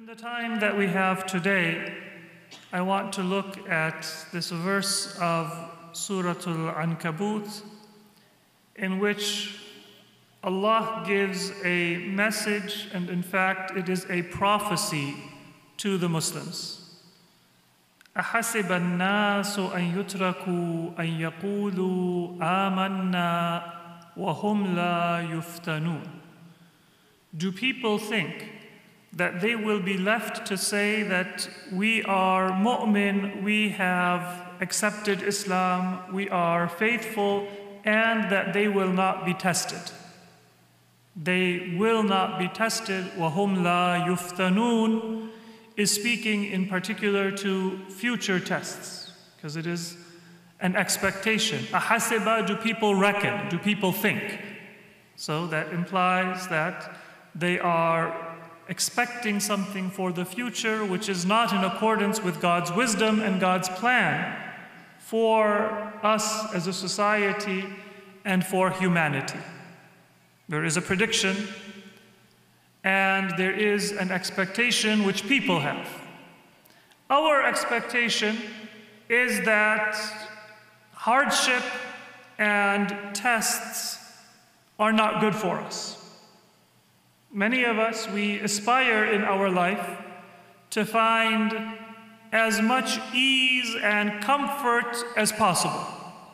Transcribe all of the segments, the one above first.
In the time that we have today, I want to look at this verse of Surah Al-Ankabut, in which Allah gives a message, and in fact it is a prophecy to the Muslims. أَحَسِبَ النَّاسُ أَن يُتْرَكُوا أَن يَقُولُوا آمَنَّا وَهُمْ لَا يُفْتَنُونَ. Do people think that they will be left to say that we are mu'min, we have accepted Islam, we are faithful, and that they will not be tested? They will not be tested. وَهُمْ لَا يُفْتَنُونَ is speaking in particular to future tests, because it is an expectation. أَحَسِبَ, do people reckon? Do people think? So that implies that they are expecting something for the future which is not in accordance with God's wisdom and God's plan for us as a society and for humanity. There is a prediction and there is an expectation which people have. Our expectation is that hardship and tests are not good for us. Many of us, we aspire in our life to find as much ease and comfort as possible.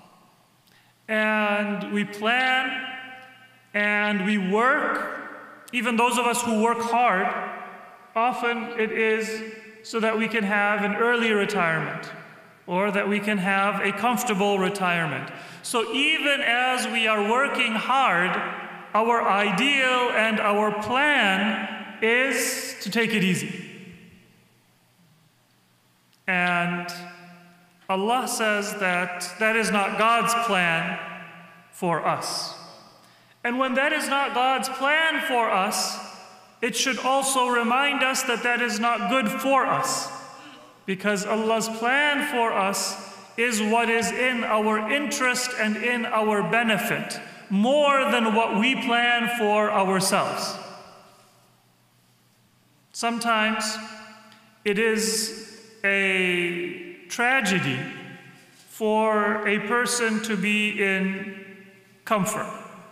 And we plan and we work. Even those of us who work hard, often it is so that we can have an early retirement or that we can have a comfortable retirement. So even as we are working hard, our ideal and our plan is to take it easy. And Allah says that that is not God's plan for us. And when that is not God's plan for us, it should also remind us that that is not good for us. Because Allah's plan for us is what is in our interest and in our benefit, more than what we plan for ourselves. Sometimes it is a tragedy for a person to be in comfort.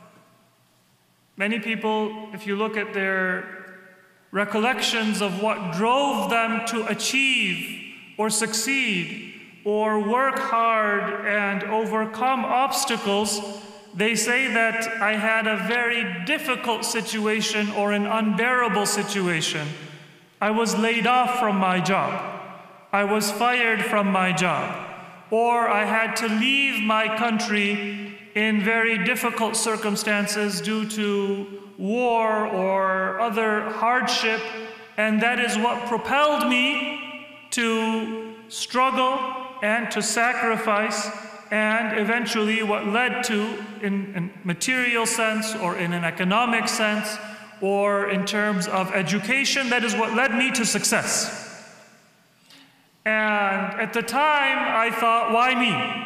Many people, if you look at their recollections of what drove them to achieve or succeed or work hard and overcome obstacles, they say that I had a very difficult situation or an unbearable situation. I was laid off from my job. I was fired from my job. Or I had to leave my country in very difficult circumstances due to war or other hardship, and that is what propelled me to struggle and to sacrifice, and eventually what led to, in material sense or in an economic sense or in terms of education, that is what led me to success. And at the time I thought, why me?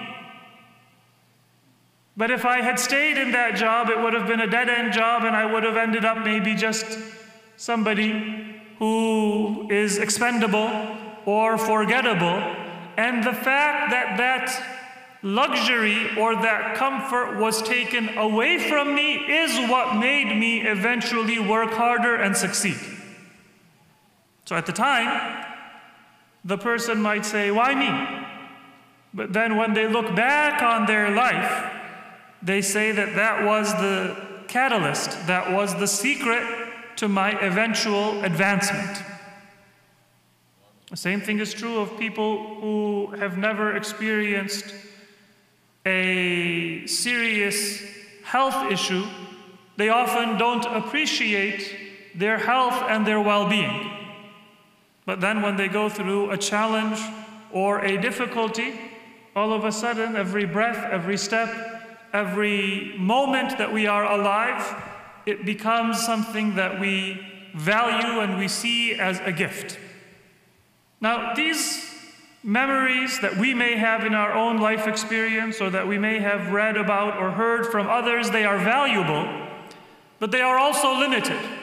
But if I had stayed in that job, it would have been a dead-end job and I would have ended up maybe just somebody who is expendable or forgettable. And the fact that that luxury or that comfort was taken away from me is what made me eventually work harder and succeed. So at the time, the person might say, why me? But then when they look back on their life, they say that that was the catalyst, that was the secret to my eventual advancement. The same thing is true of people who have never experienced a serious health issue. They often don't appreciate their health and their well-being. But then when they go through a challenge or a difficulty, all of a sudden, every breath, every step, every moment that we are alive, it becomes something that we value and we see as a gift. Now, these memories that we may have in our own life experience or that we may have read about or heard from others, they are valuable, but they are also limited.